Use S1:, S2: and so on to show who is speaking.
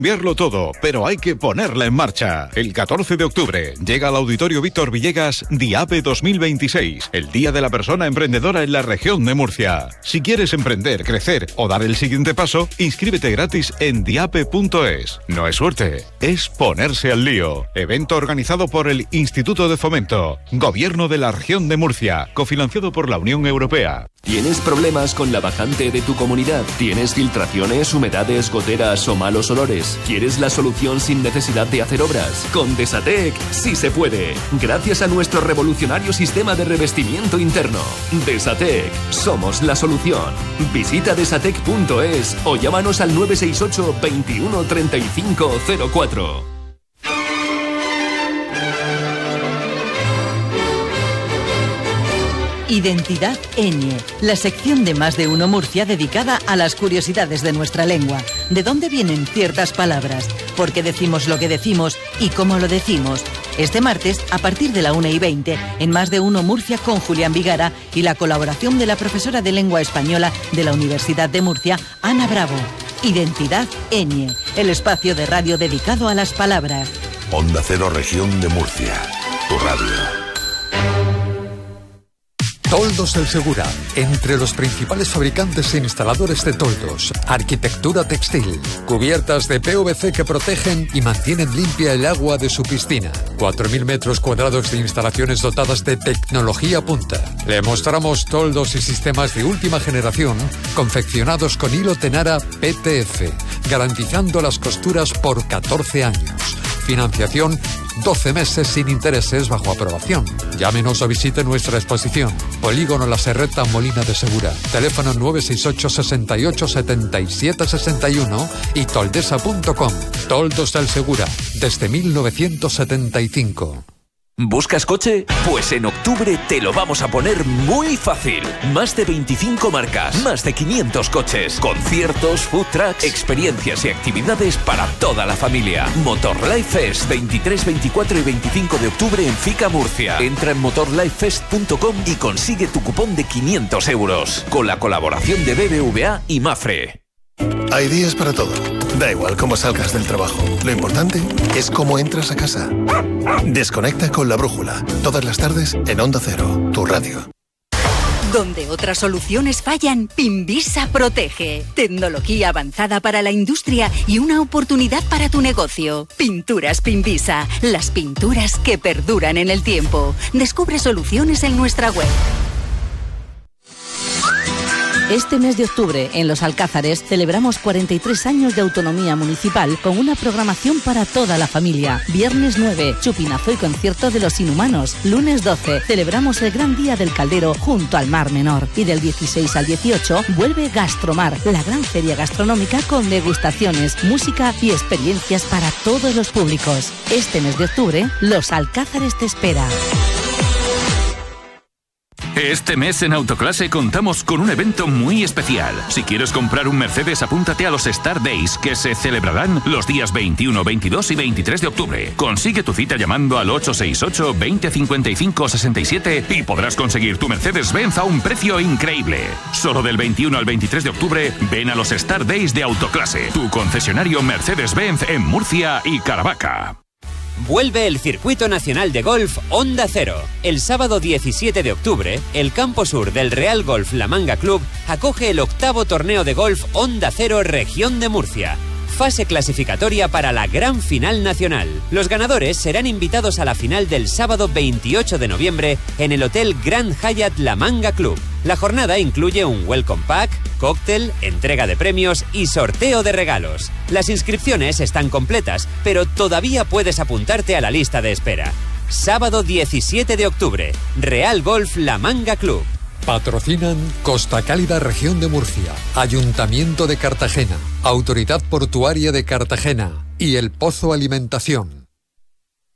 S1: Cambiarlo todo, pero hay que ponerla en marcha. El 14 de octubre llega al Auditorio Víctor Villegas DIAPE 2026, el Día de la Persona Emprendedora en la región de Murcia. Si quieres emprender, crecer o dar el siguiente paso, inscríbete gratis en diape.es. No es suerte, es ponerse al lío. Evento organizado por el Instituto de Fomento, Gobierno de la Región de Murcia, cofinanciado por la Unión Europea.
S2: ¿Tienes problemas con la bajante de tu comunidad? ¿Tienes filtraciones, humedades, goteras o malos olores? ¿Quieres la solución sin necesidad de hacer obras? Con Desatec sí se puede, gracias a nuestro revolucionario sistema de revestimiento interno. Desatec, somos la solución. Visita desatec.es o llámanos al 968 21 35 04.
S3: Identidad Enie, la sección de Más de Uno Murcia dedicada a las curiosidades de nuestra lengua. ¿De dónde vienen ciertas palabras? ¿Por qué decimos lo que decimos y cómo lo decimos? Este martes, a partir de la 1:20, en Más de Uno Murcia con Julián Vigara y la colaboración de la profesora de Lengua Española de la Universidad de Murcia, Ana Bravo. Identidad Enie, el espacio de radio dedicado a las palabras.
S4: Onda Cero, Región de Murcia, tu radio.
S5: Toldos del Segura, entre los principales fabricantes e instaladores de toldos, arquitectura textil, cubiertas de PVC que protegen y mantienen limpia el agua de su piscina. 4.000 metros cuadrados de instalaciones dotadas de tecnología punta. Le mostramos toldos y sistemas de última generación, confeccionados con hilo Tenara PTF, garantizando las costuras por 14 años. Financiación 12 meses sin intereses bajo aprobación. Llámenos o visite nuestra exposición. Polígono La Serreta, Molina de Segura. Teléfono 968 68 77 61 y toldesa.com. Toldos del Segura, desde 1975.
S2: ¿Buscas coche? Pues en octubre te lo vamos a poner muy fácil. Más de 25 marcas, más de 500 coches, conciertos, food trucks, experiencias y actividades para toda la familia. Motorlife Fest, 23, 24 y 25 de octubre en Fica, Murcia. Entra en motorlifefest.com y consigue tu cupón de 500 euros. Con la colaboración de BBVA y Mafre.
S4: Hay días para todo. Da igual cómo salgas del trabajo. Lo importante es cómo entras a casa. Desconecta con La Brújula. Todas las tardes en Onda Cero, tu radio.
S6: Donde otras soluciones fallan, Pinvisa protege. Tecnología avanzada para la industria y una oportunidad para tu negocio. Pinturas Pinvisa, las pinturas que perduran en el tiempo. Descubre soluciones en nuestra web.
S3: Este mes de octubre, en Los Alcázares, celebramos 43 años de autonomía municipal con una programación para toda la familia. Viernes 9, chupinazo y concierto de Los Inhumanos. Lunes 12, celebramos el Gran Día del Caldero junto al Mar Menor. Y del 16 al 18, vuelve Gastromar, la gran feria gastronómica con degustaciones, música y experiencias para todos los públicos. Este mes de octubre, Los Alcázares te espera.
S7: Este mes en Autoclase contamos con un evento muy especial. Si quieres comprar un Mercedes, apúntate a los Star Days, que se celebrarán los días 21, 22 y 23 de octubre. Consigue tu cita llamando al 868 20 55 67 y podrás conseguir tu Mercedes-Benz a un precio increíble. Solo del 21 al 23 de octubre, ven a los Star Days de Autoclase, tu concesionario Mercedes-Benz en Murcia y Caravaca.
S8: Vuelve el Circuito Nacional de Golf Onda Cero. El sábado 17 de octubre, el campo sur del Real Golf La Manga Club acoge el 8º torneo de golf Onda Cero Región de Murcia. Fase clasificatoria para la gran final nacional. Los ganadores serán invitados a la final del sábado 28 de noviembre en el Hotel Grand Hyatt La Manga Club. La jornada incluye un welcome pack, cóctel, entrega de premios y sorteo de regalos. Las inscripciones están completas, pero todavía puedes apuntarte a la lista de espera. Sábado 17 de octubre, Real Golf La Manga Club.
S5: Patrocinan Costa Cálida Región de Murcia, Ayuntamiento de Cartagena, Autoridad Portuaria de Cartagena y El Pozo Alimentación.